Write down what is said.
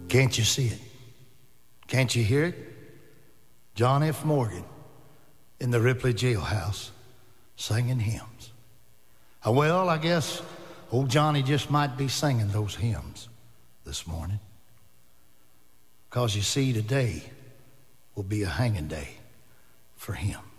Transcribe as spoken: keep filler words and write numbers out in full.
Can't you see it? Can't you hear it? John F. Morgan in the Ripley jailhouse singing hymns. Uh, well, I guess old Johnny just might be singing those hymns this morning. Because you see, today will be a hanging day for him.